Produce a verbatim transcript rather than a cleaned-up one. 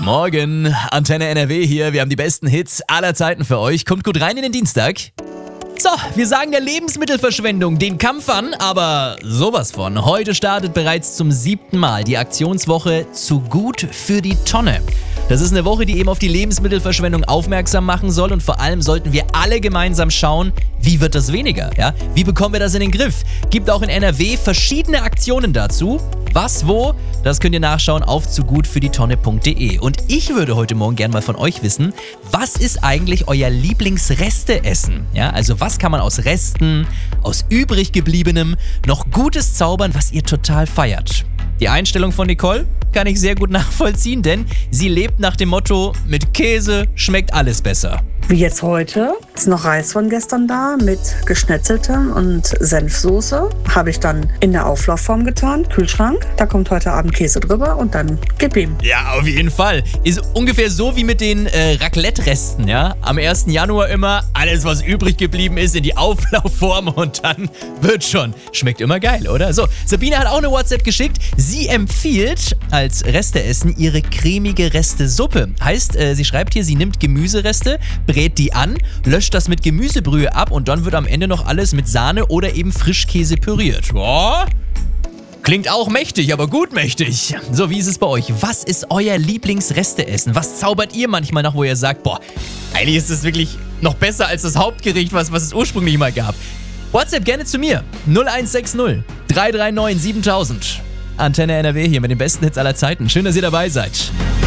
Morgen, Antenne N R W hier. Wir haben die besten Hits aller Zeiten für euch. Kommt gut rein in den Dienstag. So, wir sagen der Lebensmittelverschwendung den Kampf an, aber sowas von. Heute startet bereits zum siebten Mal die Aktionswoche Zu gut für die Tonne. Das ist eine Woche, die eben auf die Lebensmittelverschwendung aufmerksam machen soll und vor allem sollten wir alle gemeinsam schauen, wie wird das weniger? Ja? Wie bekommen wir das in den Griff? Gibt auch in N R W verschiedene Aktionen dazu. Was, wo? Das könnt ihr nachschauen auf zu gut für die tonne punkt de. Und ich würde heute Morgen gerne mal von euch wissen, was ist eigentlich euer Lieblingsresteessen? Ja, also was kann man aus Resten, aus übrig gebliebenem noch Gutes zaubern, was ihr total feiert? Die Einstellung von Nicole kann ich sehr gut nachvollziehen, denn sie lebt nach dem Motto, mit Käse schmeckt alles besser. Wie jetzt heute, ist noch Reis von gestern da mit geschnetzeltem und Senfsoße. Habe ich dann in der Auflaufform getan, Kühlschrank. Da kommt heute Abend Käse drüber und dann gib ihm. Ja, auf jeden Fall. Ist ungefähr so wie mit den äh, Raclette-Resten, ja. Am ersten Januar immer alles, was übrig geblieben ist, in die Auflaufform und dann wird schon. Schmeckt immer geil, oder? So, Sabine hat auch eine WhatsApp geschickt. Sie empfiehlt als Resteessen ihre cremige Restesuppe. Heißt, äh, sie schreibt hier, sie nimmt Gemüsereste, brät die an, löscht das mit Gemüsebrühe ab und dann wird am Ende noch alles mit Sahne oder eben Frischkäse püriert. Boah, klingt auch mächtig, aber gut mächtig. So, wie ist es bei euch? Was ist euer Lieblingsresteessen? Was zaubert ihr manchmal noch, wo ihr sagt, boah, eigentlich ist es wirklich noch besser als das Hauptgericht, was, was es ursprünglich mal gab? WhatsApp gerne zu mir. null eins sechs null drei drei neun siebentausend. Antenne N R W hier mit den besten Hits aller Zeiten. Schön, dass ihr dabei seid.